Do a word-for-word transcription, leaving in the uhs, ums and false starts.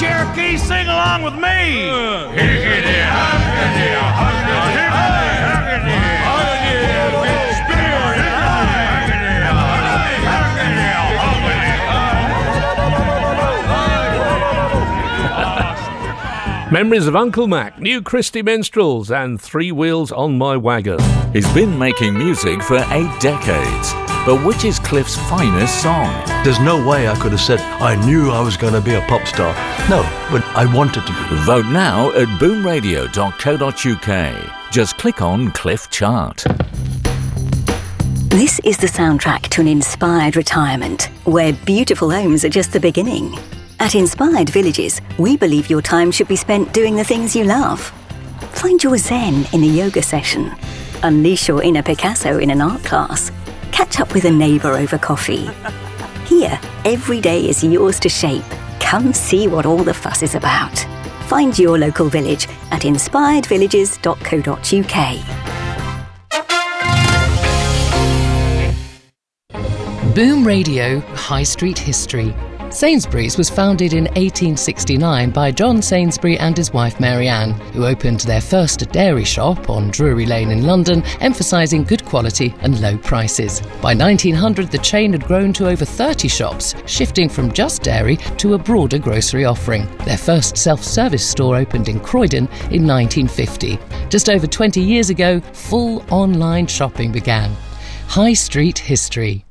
Cherokee, sing along with me. Higgity, huggity, huggity, huggity, Memories of Uncle Mac, New Christy Minstrels and Three Wheels on My Wagon. He's been making music for eight decades. But which is Cliff's finest song? There's no way I could have said I knew I was going to be a pop star. No, but I wanted to be. Vote now at boom radio dot co dot uk. Just click on Cliff Chart. This is the soundtrack to an inspired retirement, where beautiful homes are just the beginning. At Inspired Villages, we believe your time should be spent doing the things you love. Find your zen in a yoga session. Unleash your inner Picasso in an art class. Catch up with a neighbour over coffee. Here, every day is yours to shape. Come see what all the fuss is about. Find your local village at inspired villages dot co dot uk. Boom Radio High Street History. Sainsbury's was founded in eighteen sixty-nine by John Sainsbury and his wife Mary Ann, who opened their first dairy shop on Drury Lane in London, emphasising good quality and low prices. By nineteen hundred, the chain had grown to over thirty shops, shifting from just dairy to a broader grocery offering. Their first self-service store opened in Croydon in nineteen fifty. Just over twenty years ago, full online shopping began. High Street History.